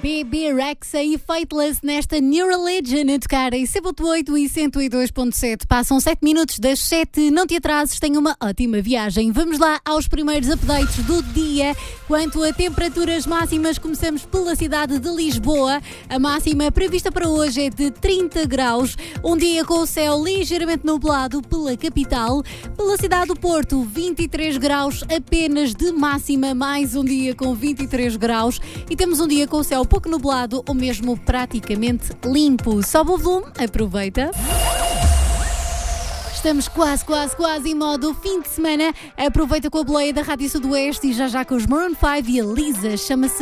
Bebê Rexha e Fateless nesta New Religion a tocar em 108 e 102.7. Passam 7 minutos das 7. Não te atrases, tenha uma ótima viagem. Vamos lá aos primeiros updates do dia. Quanto a temperaturas máximas, começamos pela cidade de Lisboa. A máxima prevista para hoje é de 30 graus. Um dia com o céu ligeiramente nublado pela capital. Pela cidade do Porto, 23 graus apenas de máxima. Mais um dia com 23 graus. E temos um dia com o céu pouco nublado ou mesmo praticamente limpo. Sobe o volume, aproveita. Estamos quase em modo fim de semana. Aproveita com a boleia da Rádio Sudoeste e já com os Maroon 5 e a Lisa. Chama-se